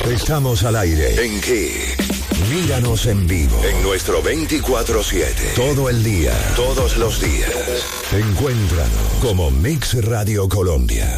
Estamos al aire. ¿En qué? Míranos en vivo. En nuestro 24/7. Todo el día. Todos los días. Encuéntranos como Mix Radio Colombia.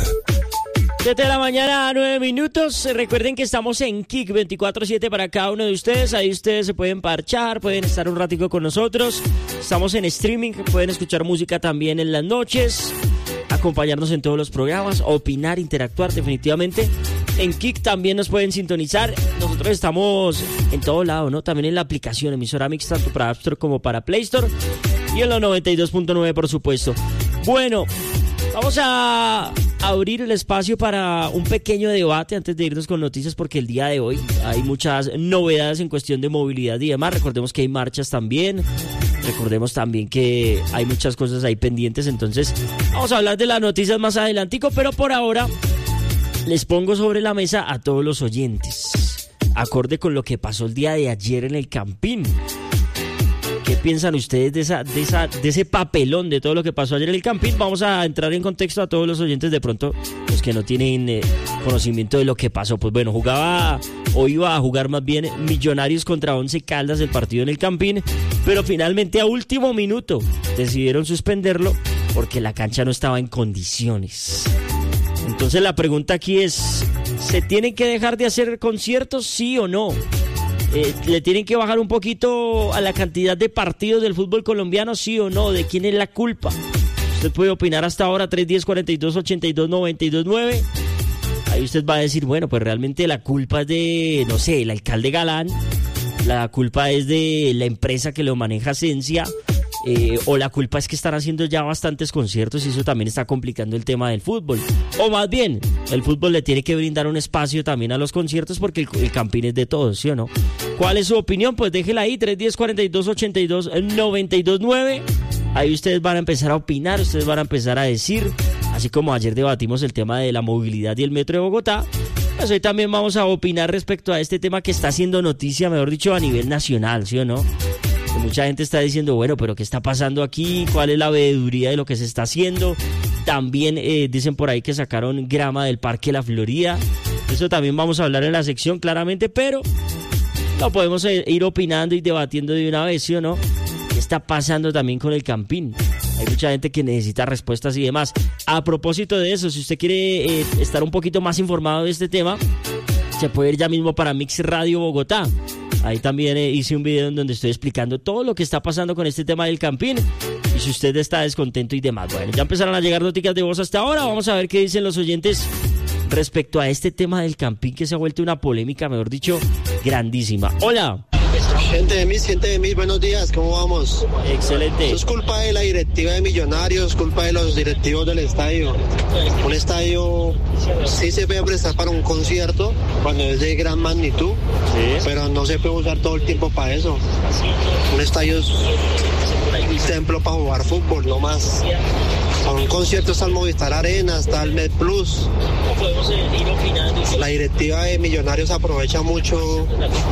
7 de la mañana, 9 minutos. Recuerden que estamos en Kick 24/7 para cada uno de ustedes. Ahí ustedes se pueden parchar, pueden estar un ratico con nosotros. Estamos en streaming, pueden escuchar música también en las noches, acompañarnos en todos los programas, opinar, interactuar definitivamente. En Kick también nos pueden sintonizar. Nosotros estamos en todo lado, ¿no? También en la aplicación emisora Mix, tanto para App Store como para Play Store. Y en los 92.9, por supuesto. Bueno, vamos a abrir el espacio para un pequeño debate antes de irnos con noticias, porque el día de hoy hay muchas novedades en cuestión de movilidad y demás. Recordemos que hay marchas también. Recordemos también que hay muchas cosas ahí pendientes. Entonces, vamos a hablar de las noticias más adelantico, pero por ahora les pongo sobre la mesa a todos los oyentes, acorde con lo que pasó el día de ayer en el Campín. ¿Qué piensan ustedes de ese papelón, de todo lo que pasó ayer en el Campín? Vamos a entrar en contexto a todos los oyentes, de pronto los que no tienen conocimiento de lo que pasó. Pues bueno, iba a jugar más bien Millonarios contra Once Caldas, el partido en el Campín, pero finalmente a último minuto decidieron suspenderlo porque la cancha no estaba en condiciones. Entonces la pregunta aquí es, ¿se tienen que dejar de hacer conciertos, sí o no? ¿Le tienen que bajar un poquito a la cantidad de partidos del fútbol colombiano, sí o no? ¿De quién es la culpa? Usted puede opinar hasta ahora, 310-42-82-92-9. Ahí usted va a decir, bueno, pues realmente la culpa es de, no sé, el alcalde Galán, la culpa es de la empresa que lo maneja Esencia, o la culpa es que están haciendo ya bastantes conciertos y eso también está complicando el tema del fútbol. O más bien, el fútbol le tiene que brindar un espacio también a los conciertos porque el Campín es de todos, ¿sí o no? ¿Cuál es su opinión? Pues déjela ahí, 310-42-82-92-9. Ahí ustedes van a empezar a opinar, ustedes van a empezar a decir, así como ayer debatimos el tema de la movilidad y el metro de Bogotá, pues hoy también vamos a opinar respecto a este tema que está haciendo noticia, mejor dicho, a nivel nacional, ¿sí o no? Mucha gente está diciendo, bueno, pero ¿qué está pasando aquí? ¿Cuál es la veeduría de lo que se está haciendo? También dicen por ahí que sacaron grama del Parque La Florida. Eso también vamos a hablar en la sección, claramente, pero lo podemos ir opinando y debatiendo de una vez, ¿sí o no? ¿Qué está pasando también con el Campín? Hay mucha gente que necesita respuestas y demás. A propósito de eso, si usted quiere estar un poquito más informado de este tema, se puede ir ya mismo para Mix Radio Bogotá. Ahí también hice un video en donde estoy explicando todo lo que está pasando con este tema del Campín y si usted está descontento y demás. Bueno, ya empezaron a llegar noticias de voz hasta ahora. Vamos a ver qué dicen los oyentes respecto a este tema del Campín, que se ha vuelto una polémica, mejor dicho, grandísima. Hola. Gente de mis, buenos días, ¿cómo vamos? Excelente. Eso es culpa de la directiva de Millonarios, culpa de los directivos del estadio. Un estadio sí se puede prestar para un concierto cuando es de gran magnitud, sí, pero no se puede usar todo el tiempo para eso. Un estadio es un templo para jugar fútbol, no más. Para un concierto está el Movistar Arena, está el MedPlus. La directiva de Millonarios aprovecha mucho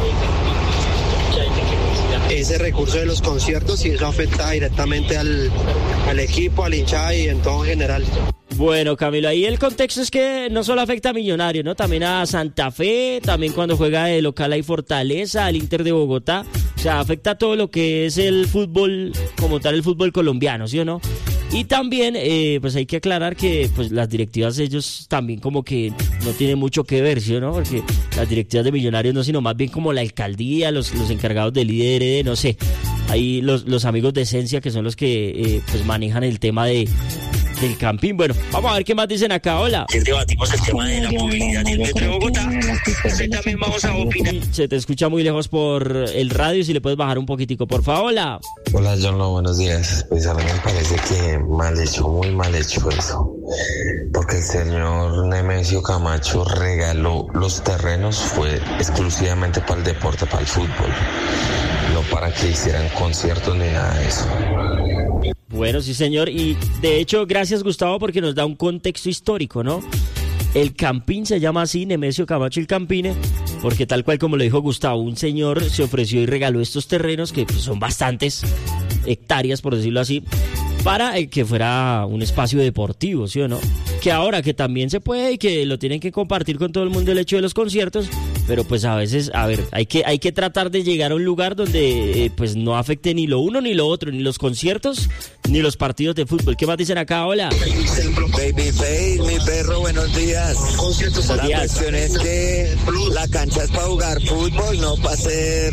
ese recurso de los conciertos y eso afecta directamente al equipo, al hinchada y en todo en general. Bueno, Camilo, ahí el contexto es que no solo afecta a Millonarios, ¿no? También a Santa Fe, también cuando juega de local hay Fortaleza, al Inter de Bogotá. O sea, afecta a todo lo que es el fútbol, como tal, el fútbol colombiano, ¿sí o no? Y también, pues hay que aclarar que pues las directivas, ellos también como que no tienen mucho que ver, ¿sí o no? Porque las directivas de Millonarios no, sino más bien como la alcaldía, los encargados del líder, no sé. Ahí los amigos de Esencia, que son los que pues manejan el tema del Campín. Bueno, vamos a ver qué más dicen acá. Hola. Debatimos el tema de la movilidad del metro de Bogotá. También vamos a opinar. Se te escucha muy lejos por el radio, si le puedes bajar un poquitico, por favor. Hola. Hola, John, buenos días. Pues a mí me parece que mal hecho, muy mal hecho eso. Porque el señor Nemesio Camacho regaló los terrenos, fue exclusivamente para el deporte, para el fútbol. No para que hicieran conciertos ni nada de eso. Bueno, sí, señor. Y de hecho, gracias, Gustavo, porque nos da un contexto histórico, ¿no? El Campín se llama así, Nemesio Camacho el Campine, porque tal cual como lo dijo Gustavo, un señor se ofreció y regaló estos terrenos, que pues, son bastantes hectáreas, por decirlo así, para que fuera un espacio deportivo, ¿sí o no? Que ahora que también se puede y que lo tienen que compartir con todo el mundo el hecho de los conciertos, pero pues a veces, a ver, hay que tratar de llegar a un lugar donde pues no afecte ni lo uno ni lo otro, ni los conciertos ni los partidos de fútbol. ¿Qué más dicen acá? Hola. Babyface, mi perro, buenos días. La cuestión es que la cancha es para jugar fútbol, no para hacer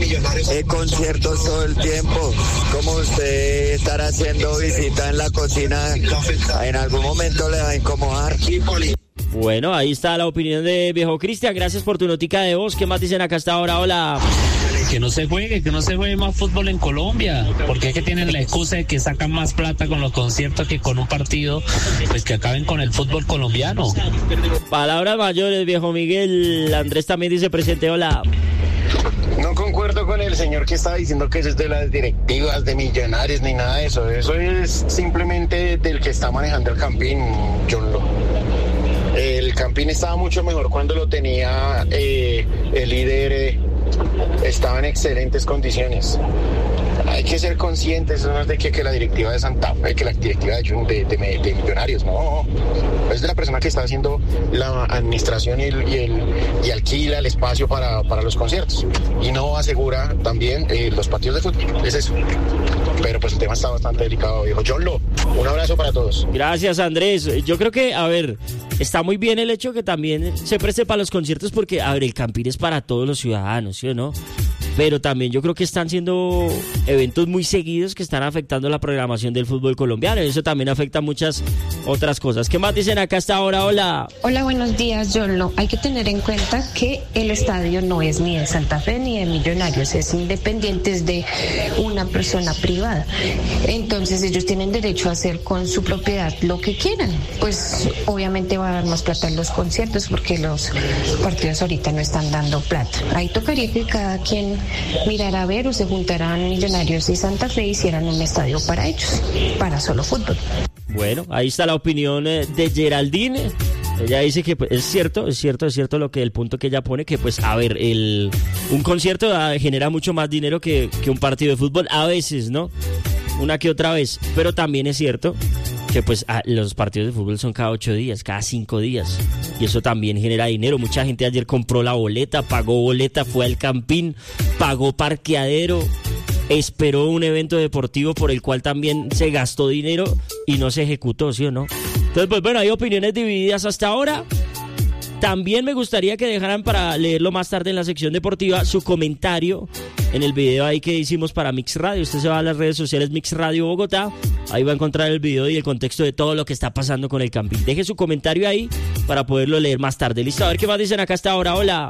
conciertos todo el tiempo. Como usted estar haciendo visita en la cocina, en algún momento le va a incomodar. Bueno, ahí está la opinión de viejo Cristian. Gracias por tu notica de voz. ¿Qué más dicen acá hasta ahora? Hola. Que no se juegue más fútbol en Colombia, porque es que tienen la excusa de que sacan más plata con los conciertos que con un partido, pues que acaben con el fútbol colombiano. Palabras mayores, viejo Miguel. Andrés también dice presente. Hola. No concuerdo con el señor que estaba diciendo que eso es de las directivas, de Millonarios, ni nada de eso. Eso es simplemente del que está manejando el Campín, John Lo. El Campín estaba mucho mejor cuando lo tenía el líder, estaba en excelentes condiciones. Hay que ser conscientes, no es de que la directiva de Santa Fe, que la directiva de Millonarios, no. Es de la persona que está haciendo la administración y alquila el espacio para los conciertos. Y no asegura también los partidos de fútbol, es eso. Pero pues el tema está bastante delicado, viejo. John Lo, un abrazo para todos. Gracias, Andrés. Yo creo que, a ver, está muy bien el hecho que también se preste para los conciertos porque, a ver, el Campín es para todos los ciudadanos, ¿sí o no? Pero también yo creo que están siendo eventos muy seguidos que están afectando la programación del fútbol colombiano. Eso también afecta muchas otras cosas. ¿Qué más dicen acá hasta ahora? Hola. Hola, buenos días, John. Hay que tener en cuenta que el estadio no es ni de Santa Fe ni de Millonarios, es independiente, es de una persona privada. Entonces ellos tienen derecho a hacer con su propiedad lo que quieran. Pues obviamente va a dar más plata en los conciertos porque los partidos ahorita no están dando plata. Ahí tocaría que cada quien mirara a ver o se juntaran Millonarios y Santa Fe y hicieran un estadio para ellos, para solo fútbol. Bueno, ahí está la opinión de Geraldine. Ella dice que pues, es cierto lo que el punto que ella pone, que pues a ver, un concierto genera mucho más dinero que un partido de fútbol, a veces, ¿no? Una que otra vez, pero también es cierto que pues los partidos de fútbol son cada 8 días, cada 5 días, y eso también genera dinero. Mucha gente ayer compró la boleta, pagó boleta, fue al Campín, pagó parqueadero, esperó un evento deportivo por el cual también se gastó dinero y no se ejecutó, ¿sí o no? Entonces, pues bueno, hay opiniones divididas hasta ahora. También me gustaría que dejaran para leerlo más tarde en la sección deportiva su comentario en el video ahí que hicimos para Mix Radio. Usted se va a las redes sociales Mix Radio Bogotá, ahí va a encontrar el video y el contexto de todo lo que está pasando con el Campín. Deje su comentario ahí para poderlo leer más tarde. Listo, a ver qué más dicen acá hasta ahora. Hola.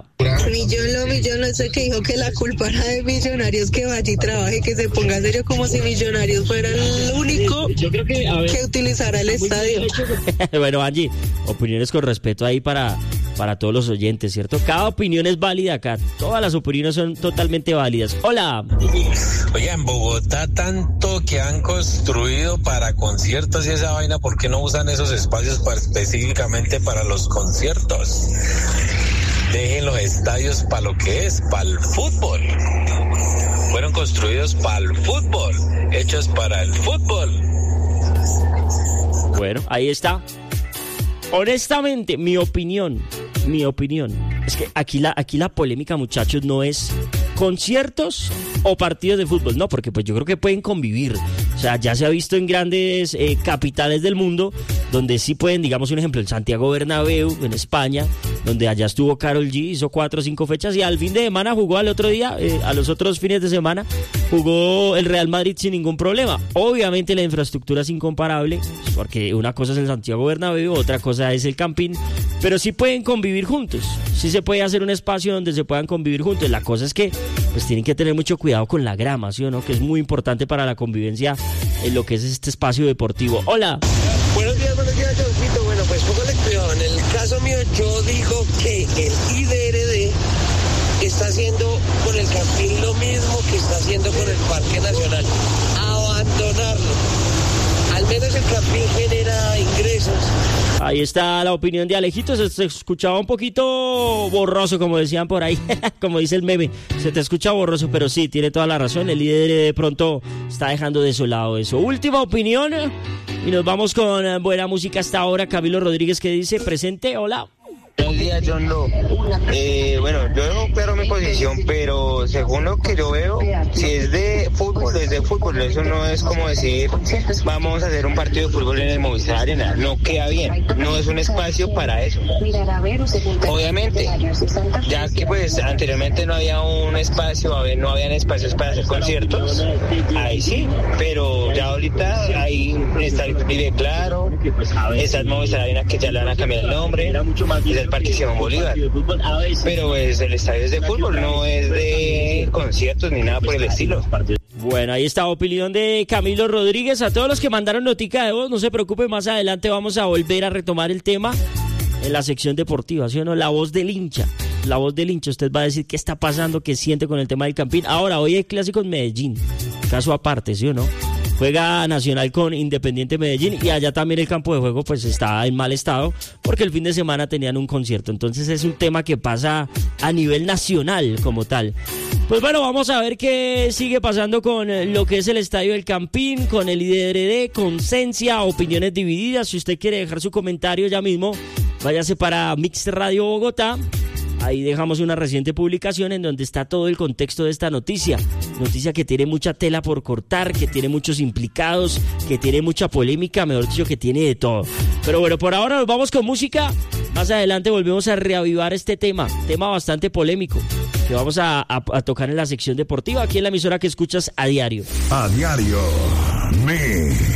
Millón, sé que dijo que la culpa era de Millonarios, que vaya y trabaje, que se ponga serio como si Millonarios fuera el único que utilizara el estadio. Bueno, Angie, opiniones con respeto ahí para todos los oyentes, ¿cierto? Cada opinión es válida acá. Todas las opiniones son totalmente válidas. Hola. Oye, en Bogotá tanto que han construido para conciertos y esa vaina, ¿por qué no usan esos espacios específicamente para los conciertos? Dejen los estadios para lo que es, para el fútbol. Fueron construidos para el fútbol, hechos para el fútbol. Bueno, ahí está. Honestamente, mi opinión es que aquí la polémica, muchachos, no es conciertos o partidos de fútbol, no, porque pues yo creo que pueden convivir. O sea, ya se ha visto en grandes capitales del mundo donde sí pueden, digamos un ejemplo, el Santiago Bernabéu en España, donde allá estuvo Karol G, hizo 4 o 5 fechas y al fin de semana jugó al otro día, a los otros fines de semana jugó el Real Madrid sin ningún problema. Obviamente la infraestructura es incomparable, porque una cosa es el Santiago Bernabéu, otra cosa es el Campín, pero sí pueden convivir juntos, sí se puede hacer un espacio donde se puedan convivir juntos. La cosa es que pues tienen que tener mucho cuidado con la grama, ¿sí o no? Que es muy importante para la convivencia en lo que es este espacio deportivo. Hola. Buenos días, Johncito. Bueno, pues póngale cuidado. En el caso mío, yo digo que el IDRD está haciendo con el Campín lo mismo que está haciendo con el Parque Nacional. Abandonarlo. Al menos el Campín genera ingresos. Ahí está la opinión de Alejito. Se escuchaba un poquito borroso, como decían por ahí, como dice el meme. Se te escucha borroso, pero sí, tiene toda la razón. El líder de pronto está dejando desolado eso. Última opinión y nos vamos con buena música hasta ahora. Camilo Rodríguez, que dice presente. Hola. Buenos días, John Lo. Bueno, yo dejo claro mi posición, pero según lo que yo veo, si es de fútbol, es de fútbol. Eso no es como decir, vamos a hacer un partido de fútbol en el Movistar Arena. No queda bien, no es un espacio para eso. Obviamente, ya que pues anteriormente no había un espacio, no habían espacios para hacer conciertos, ahí sí, pero ya ahorita ahí está el Vive Claro, está el Movistar Arena que ya le van a cambiar el nombre, es el Parque Simón Bolívar, pero pues el estadio es de fútbol, no es de conciertos ni nada por el estilo. Bueno, ahí está opinión de Camilo Rodríguez. A todos los que mandaron notica de voz, no se preocupen, más adelante vamos a volver a retomar el tema en la sección deportiva, ¿sí o no? La voz del hincha. La voz del hincha, usted va a decir qué está pasando, qué siente con el tema del Campín. Ahora, hoy hay clásico en Medellín, caso aparte, ¿sí o no? Juega Nacional con Independiente Medellín y allá también el campo de juego pues está en mal estado porque el fin de semana tenían un concierto. Entonces es un tema que pasa a nivel nacional como tal. Pues bueno, vamos a ver qué sigue pasando con lo que es el Estadio del Campín, con el IDRD, con Cencia, opiniones divididas. Si usted quiere dejar su comentario ya mismo, váyase para Mix Radio Bogotá. Ahí dejamos una reciente publicación en donde está todo el contexto de esta noticia. Noticia que tiene mucha tela por cortar, que tiene muchos implicados, que tiene mucha polémica, mejor dicho, que tiene de todo. Pero bueno, por ahora nos vamos con música. Más adelante volvemos a reavivar este tema bastante polémico, que vamos a tocar en la sección deportiva, aquí en la emisora que escuchas a diario. A diario.